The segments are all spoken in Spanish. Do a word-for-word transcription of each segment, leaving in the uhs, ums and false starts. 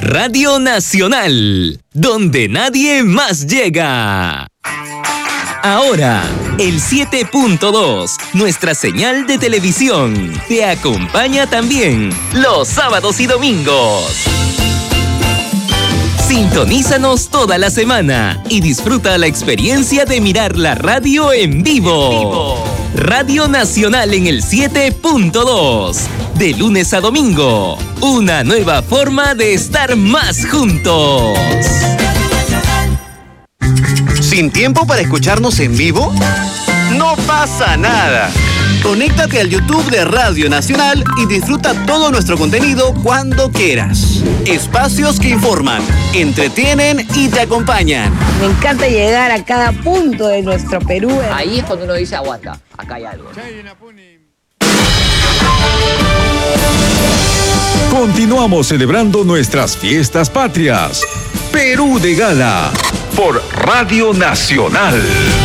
Radio Nacional, donde nadie más llega. Ahora, el siete punto dos, nuestra señal de televisión, te acompaña también los sábados y domingos. Sintonízanos toda la semana y disfruta la experiencia de mirar la radio en vivo. En vivo. Radio Nacional en el siete punto dos. De lunes a domingo, una nueva forma de estar más juntos. ¿Sin tiempo para escucharnos en vivo? No pasa nada. Conéctate al YouTube de Radio Nacional y disfruta todo nuestro contenido cuando quieras. Espacios que informan, entretienen y te acompañan. Me encanta llegar a cada punto de nuestro Perú. Ahí es cuando uno dice, aguanta, acá hay algo. Continuamos celebrando nuestras fiestas patrias. Perú de Gala, por Radio Nacional.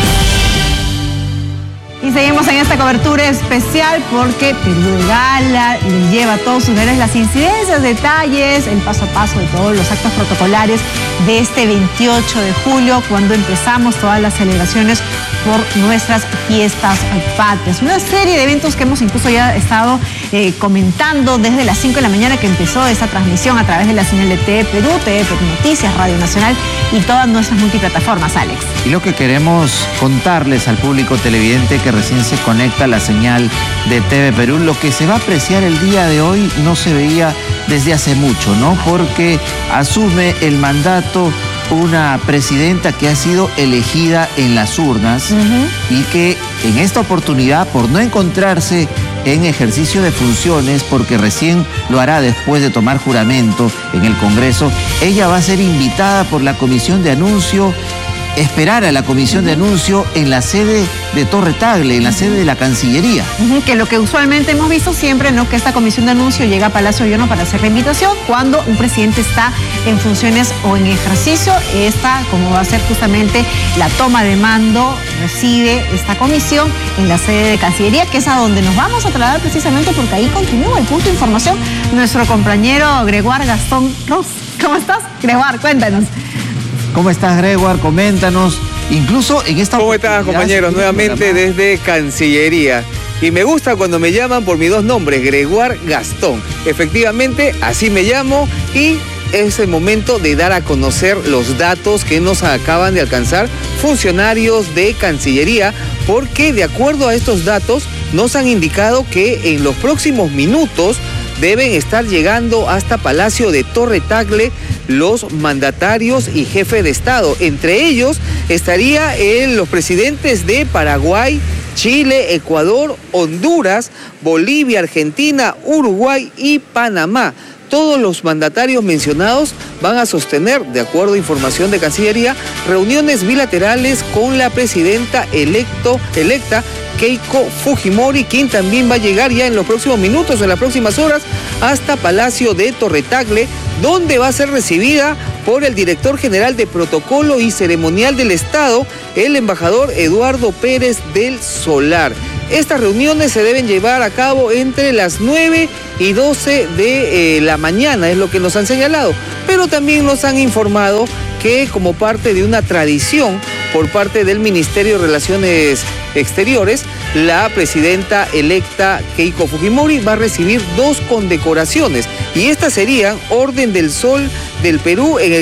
Y seguimos en esta cobertura especial porque Perú de Gala les lleva a todos ustedes las incidencias, detalles, el paso a paso de todos los actos protocolares de este veintiocho de julio, cuando empezamos todas las celebraciones por nuestras fiestas patrias. Una serie de eventos que hemos incluso ya estado eh, comentando desde las cinco de la mañana que empezó esa transmisión a través de la señal de T V Perú, T V Perú Noticias, Radio Nacional y todas nuestras multiplataformas, Alex. Y lo que queremos contarles al público televidente que recién se conecta a la señal de T V Perú, lo que se va a apreciar el día de hoy no se veía desde hace mucho, ¿no? Porque asume el mandato una presidenta que ha sido elegida en las urnas uh-huh. y que en esta oportunidad, por no encontrarse en ejercicio de funciones, porque recién lo hará después de tomar juramento en el Congreso, ella va a ser invitada por la Comisión de Anuncio, esperar a la Comisión de Anuncio en la sede de Torre Tagle, en la sede de la Cancillería. Uh-huh, que lo que usualmente hemos visto siempre, ¿no? Que esta Comisión de Anuncio llega a Palacio de Gobierno para hacer la invitación cuando un presidente está en funciones o en ejercicio. Esta, como va a ser justamente la toma de mando, recibe esta comisión en la sede de Cancillería, que es a donde nos vamos a trasladar precisamente porque ahí continúa el punto de información. Nuestro compañero Gregoire Gastón Ros. ¿Cómo estás, Gregoire? Cuéntanos. ¿Cómo estás, Gregoire? Coméntanos. Incluso en esta... ¿Cómo estás, compañeros? Nuevamente desde Cancillería. Y me gusta cuando me llaman por mis dos nombres, Gregoire Gastón. Efectivamente, así me llamo y es el momento de dar a conocer los datos que nos acaban de alcanzar funcionarios de Cancillería, porque de acuerdo a estos datos nos han indicado que en los próximos minutos deben estar llegando hasta Palacio de Torre Tagle los mandatarios y jefe de Estado. Entre ellos estaría el, los presidentes de Paraguay, Chile, Ecuador, Honduras, Bolivia, Argentina, Uruguay y Panamá. Todos los mandatarios mencionados van a sostener, de acuerdo a información de Cancillería, reuniones bilaterales con la presidenta electo, electa Keiko Fujimori, quien también va a llegar ya en los próximos minutos, en las próximas horas, hasta Palacio de Torre Tagle, donde va a ser recibida por el director general de Protocolo y Ceremonial del Estado, el embajador Eduardo Pérez del Solar. Estas reuniones se deben llevar a cabo entre las nueve y doce de eh, la mañana, es lo que nos han señalado. Pero también nos han informado que como parte de una tradición por parte del Ministerio de Relaciones Exteriores, la presidenta electa Keiko Fujimori va a recibir dos condecoraciones. Y estas serían Orden del Sol del Perú en el